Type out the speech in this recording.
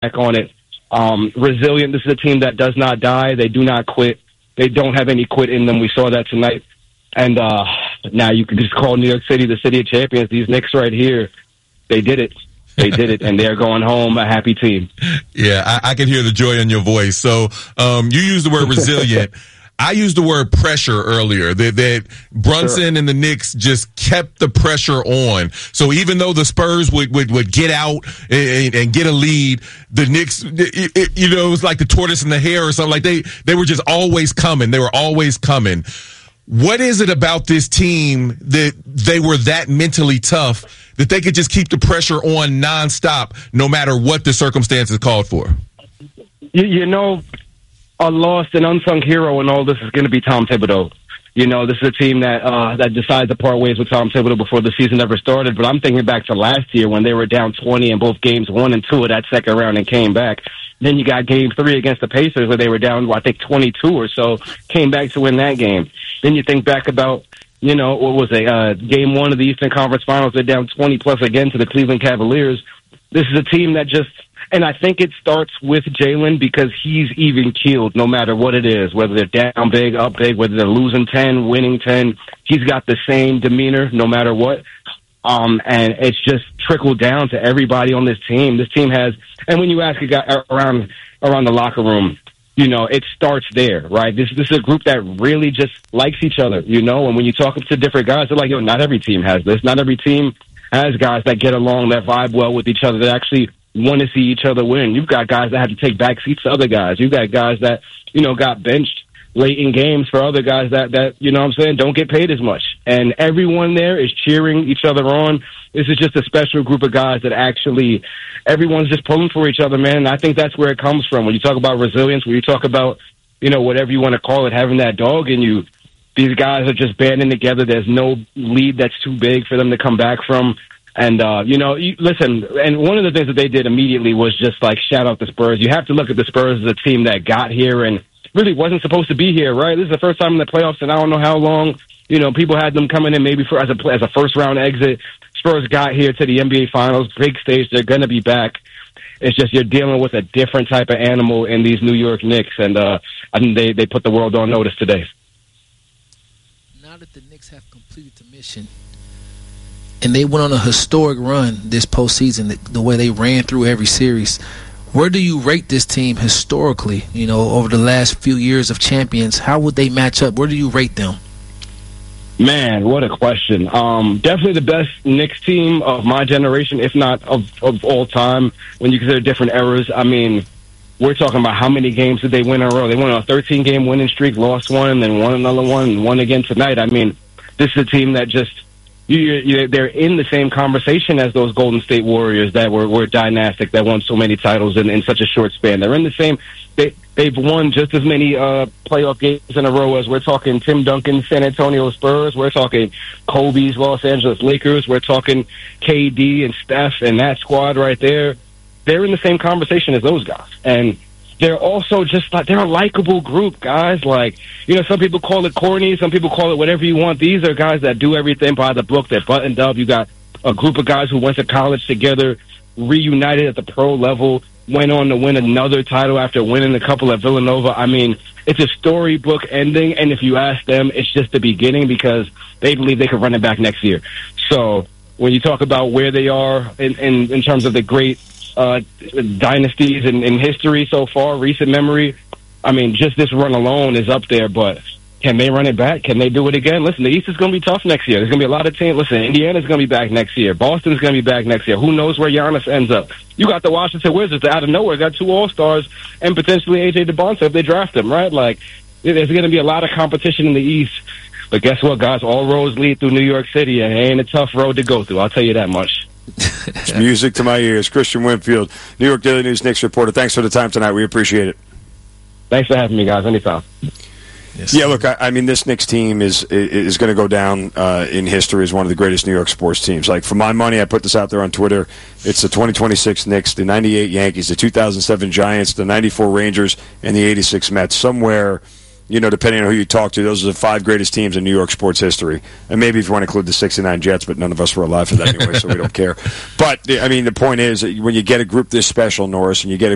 on it. Resilient. This is a team that does not die. They do not quit. They don't have any quit in them. We saw that tonight. And now you can just call New York City the city of champions. These Knicks right here, they did it. They did it, and they're going home a happy team. Yeah, I can hear the joy in your voice. So you used the word resilient. I used the word pressure earlier, that Brunson and the Knicks just kept the pressure on. So even though the Spurs would get out and get a lead, the Knicks, it was like the tortoise and the hare or something. Like they were just always coming. They were always coming. What is it about this team that they were that mentally tough that they could just keep the pressure on nonstop no matter what the circumstances called for? A lost and unsung hero in all this is going to be Tom Thibodeau. This is a team that decided to part ways with Tom Thibodeau before the season ever started. But I'm thinking back to last year when they were down 20 in both games 1 and 2 of that second round and came back. Then you got game 3 against the Pacers where they were down, I think, 22 or so, came back to win that game. Then you think back about, game 1 of the Eastern Conference Finals, they're down 20-plus again to the Cleveland Cavaliers. This is a team that just... And I think it starts with Jalen because he's even-keeled no matter what it is, whether they're down big, up big, whether they're losing 10, winning 10. He's got the same demeanor no matter what. And it's just trickled down to everybody on this team. This team has, and when you ask a guy around the locker room, it starts there, right? This is a group that really just likes each other, and when you talk to different guys, they're like, not every team has this. Not every team has guys that get along, that vibe well with each other, that actually want to see each other win. You've got guys that have to take back seats to other guys. You've got guys that, got benched late in games for other guys that don't get paid as much. And everyone there is cheering each other on. This is just a special group of guys that actually everyone's just pulling for each other, man. And I think that's where it comes from. When you talk about resilience, when you talk about, whatever you want to call it, having that dog in you, these guys are just banding together. There's no lead that's too big for them to come back from. And, listen, and one of the things that they did immediately was just like shout out the Spurs. You have to look at the Spurs as a team that got here and really wasn't supposed to be here, right? This is the first time in the playoffs and I don't know how long, people had them coming in maybe as a first round exit. Spurs got here to the NBA Finals, big stage. They're going to be back. It's just you're dealing with a different type of animal in these New York Knicks. And I think they put the world on notice today. Now that the Knicks have completed the mission, and they went on a historic run this postseason, the way they ran through every series. Where do you rate this team historically, over the last few years of champions? How would they match up? Where do you rate them? Man, what a question. Definitely the best Knicks team of my generation, if not of all time, when you consider different eras. I mean, we're talking about how many games did they win in a row? They went on a 13-game winning streak, lost one, and then won another one, and won again tonight. I mean, this is a team that just... they're in the same conversation as those Golden State Warriors that were dynastic, that won so many titles in such a short span. They're in the same. They've won just as many playoff games in a row as we're talking Tim Duncan, San Antonio Spurs. We're talking Kobe's Los Angeles Lakers. We're talking KD and Steph and that squad right there. They're in the same conversation as those guys. And they're also just like, they're a likable group, guys. Like, some people call it corny, some people call it whatever you want. These are guys that do everything by the book. They're buttoned up. You got a group of guys who went to college together, reunited at the pro level, went on to win another title after winning a couple at Villanova. I mean, it's a storybook ending, and if you ask them, it's just the beginning because they believe they can run it back next year. So when you talk about where they are in terms of the great dynasties in history so far, recent memory, I mean, just this run alone is up there, but can they run it back? Can they do it again? Listen, the East is going to be tough next year. There's going to be a lot of teams. Listen, Indiana's going to be back next year. Boston's going to be back next year. Who knows where Giannis ends up? You got the Washington Wizards out of nowhere, got 2 All-Stars and potentially A.J. DeBonta if they draft him, right? Like, there's going to be a lot of competition in the East. But guess what, guys? All roads lead through New York City, and it ain't a tough road to go through. I'll tell you that much. It's music to my ears. Christian Winfield, New York Daily News Knicks reporter. Thanks for the time tonight. We appreciate it. Thanks for having me, guys. Anytime. Yes. Yeah, look, I mean, this Knicks team is going to go down in history as one of the greatest New York sports teams. Like, for my money, I put this out there on Twitter. It's the 2026 Knicks, the 98 Yankees, the 2007 Giants, the 94 Rangers, and the 86 Mets. Somewhere, depending on who you talk to, those are the 5 greatest teams in New York sports history. And maybe if you want to include the 69 Jets, but none of us were alive for that anyway, so we don't care. But, I mean, the point is, when you get a group this special, Norris, and you get a